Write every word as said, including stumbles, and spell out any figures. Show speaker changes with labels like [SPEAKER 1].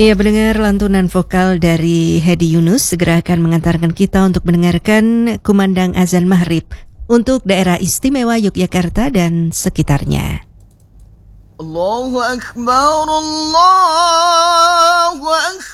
[SPEAKER 1] Iya, pendengar, lantunan vokal dari Hedi Yunus segera akan mengantarkan kita untuk mendengarkan kumandang azan maghrib untuk daerah istimewa Yogyakarta dan sekitarnya.
[SPEAKER 2] Allahu Akbar, Allahu Akbar.